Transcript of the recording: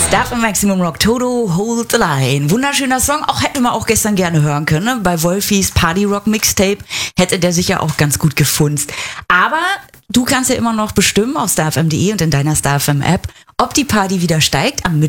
Star im Maximum Rock, Toto, Hold the Line. Wunderschöner Song, auch hätte man auch gestern gerne hören können. Ne? Bei Wolfis Party Rock Mixtape hätte der sich ja auch ganz gut gefunzt. Aber du kannst ja immer noch bestimmen auf starfm.de und in deiner StarFM App, ob die Party wieder steigt am